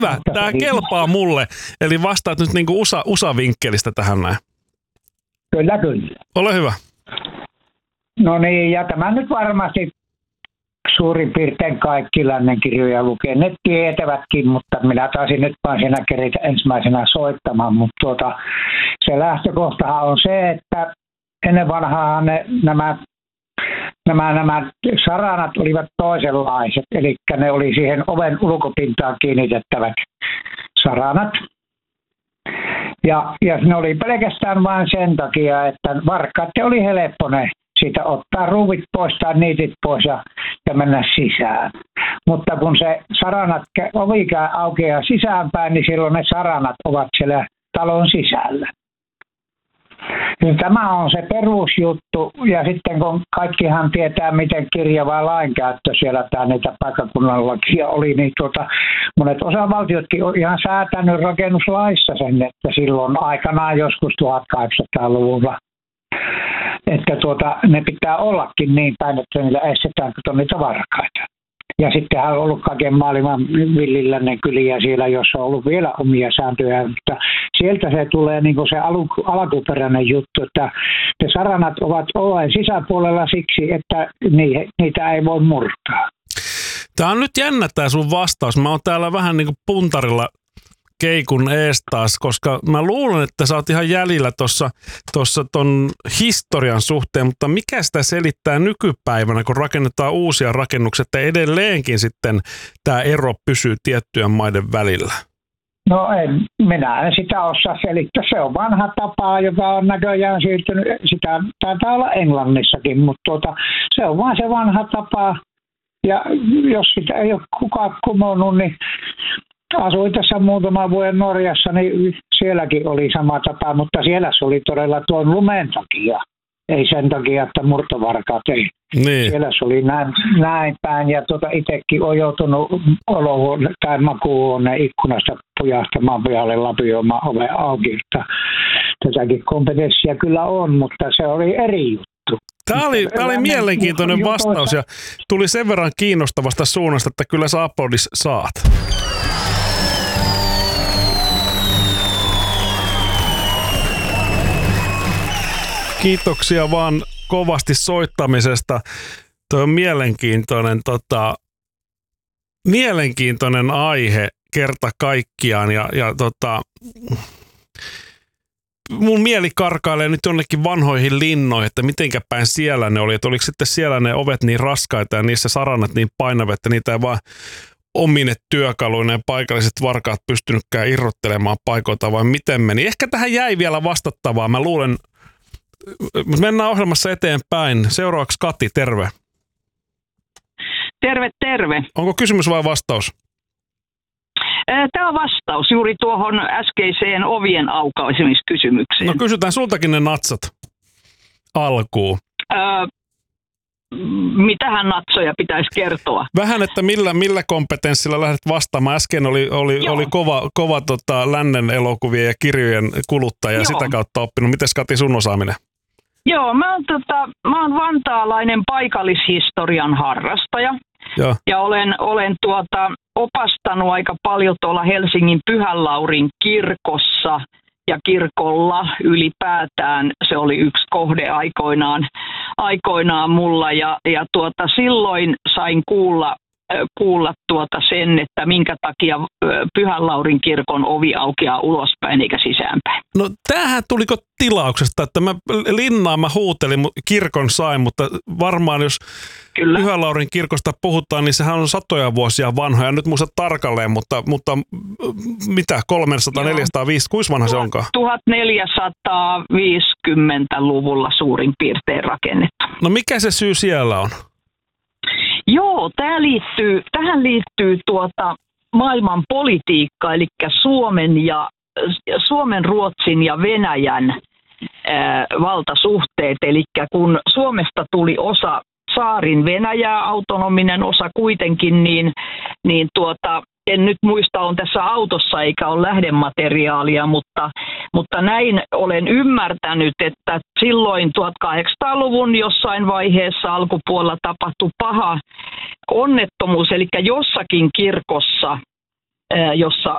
Hyvä, tämä kelpaa mulle. Eli vastaat nyt niinku USA-vinkkelistä tähän näin. Kyllä. Ole hyvä. No niin, ja tämä nyt varmasti suurin piirtein kaikki lännenkirjoja lukee. Ne tietävätkin, mutta minä taisin nyt vaan siinä keritä ensimmäisenä soittamaan. Mutta se lähtökohtahan on se, että ennen vanhaa nämä saranat olivat toisenlaiset. Eli ne oli siihen oven ulkopintaan kiinnitettävät saranat. Ja ne oli pelkästään vain sen takia, että varkaiden oli helppo ne siitä ottaa ruuvit pois tai niitit pois ja mennä sisään. Mutta kun se saranat, ovi aukeaa sisäänpäin, niin silloin ne saranat ovat siellä talon sisällä. Ja tämä on se perusjuttu, ja sitten kun kaikkihan tietää, miten kirjava lainkäyttö siellä niitä paikkakunnan lakia oli, niin monet osavaltiotkin on ihan säätänyt rakennuslaissa sen, että silloin aikanaan joskus 1800-luvulla, että ne pitää ollakin niin päin, että niillä estetään niitä varkaita. Ja sittenhän on ollut kaiken maailman villilännen kyliä siellä, jossa on ollut vielä omia sääntöjä, mutta sieltä se tulee niin kuin se alkuperäinen juttu, että ne saranat ovat oven sisäpuolella siksi, että niitä ei voi murtaa. Tämä on nyt jännä tämä sun vastaus. Mä oon täällä vähän niin kuin puntarilla keikun ees taas, koska mä luulen, että sä oot ihan jäljellä tuossa ton historian suhteen, mutta mikä sitä selittää nykypäivänä, kun rakennetaan uusia rakennuksia, että edelleenkin sitten tämä ero pysyy tiettyjen maiden välillä? No minä en sitä osaa selittää. Se on vanha tapa, joka on näköjään siirtynyt. Sitä taitaa olla Englannissakin, mutta se on vaan se vanha tapa. Ja jos sitä ei ole kukaan kumonnut, niin asuin tässä muutaman vuoden Norjassa, niin sielläkin oli sama tapa, mutta siellä se oli todella tuon lumen takia. Ei sen takia, että murtovarkaat ei. Niin. Siellä se oli näin päin, ja itsekin on joutunut olohuone tai makuuhuoneen ikkunasta pujahtamaan pihalle lapioimaan oven auki. Tätäkin kompetenssia kyllä on, mutta se oli eri juttu. Tämä oli mielenkiintoinen vastaus ja tuli sen verran kiinnostavasta suunnasta, että kyllä sä aplodis saat. Kiitoksia vaan kovasti soittamisesta. Tuo on mielenkiintoinen aihe kerta kaikkiaan ja mun mieli karkailee nyt jonnekin vanhoihin linnoihin, että mitenkä päin siellä ne oli. Että oliko sitten siellä ne ovet niin raskaita ja niissä saranat niin painavia, että niitä ei vaan omine työkaluineen paikalliset varkaat pystynytkään irrottelemaan paikoilta, vai miten meni? Ehkä tähän jäi vielä vastattavaa. Mä luulen, mennään ohjelmassa eteenpäin. Seuraavaksi Kati, terve. Terve. Onko kysymys vai vastaus? Tämä on vastaus juuri tuohon äskeiseen ovien aukaisemiskysymykseen. No kysytään sultakin ne natsat alkuun. Mitähän natsoja pitäisi kertoa? Vähän, että millä kompetenssilla lähdet vastaamaan. Äsken oli kova lännen elokuvien ja kirjojen kuluttaja ja sitä kautta oppinut. Mites Kati sun osaaminen? Joo, mä oon vantaalainen paikallishistorian harrastaja. Joo. Ja olen opastanut aika paljon tuolla Helsingin Pyhän Laurin kirkossa ja kirkolla ylipäätään. Se oli yksi kohde aikoinaan mulla ja silloin sain kuulla sen, että minkä takia Pyhän Laurin kirkon ovi aukeaa ulospäin eikä sisäänpäin. No tämähän tuliko tilauksesta, että mä huutelin, kirkon sain, mutta varmaan jos Kyllä. Pyhän Laurin kirkosta puhutaan, niin sehän on satoja vuosia vanhoja. Nyt muista tarkalleen, mutta mitä, 300, 450, kuinka vanha se onkaan? 1450-luvulla suurin piirtein rakennettu. No mikä se syy siellä on? Joo, tähän liittyy maailman politiikka, eli Suomen, Ruotsin ja Venäjän valtasuhteet. Eli kun Suomesta tuli osa saarin Venäjää, autonominen osa kuitenkin, niin en nyt muista, on tässä autossa eikä ole lähdemateriaalia, mutta näin olen ymmärtänyt, että silloin 1800-luvun jossain vaiheessa alkupuolella tapahtui paha onnettomuus, eli jossakin kirkossa, jossa